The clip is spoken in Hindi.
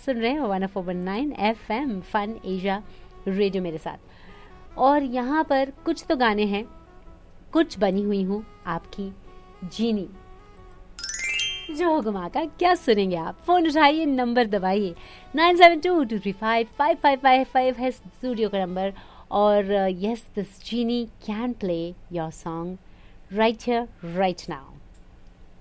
सुन रहे हैं 104.9 FM फन एशिया रेडियो मेरे साथ। और यहाँ पर कुछ तो गाने हैं, कुछ बनी हुई हूँ आपकी जीनी, जो हुक्मा का क्या सुनेंगे आप। फोन उठाइए, नंबर दबाइए, 9722355555 है स्टूडियो का नंबर। और yes, this genie can play your song right here, right now.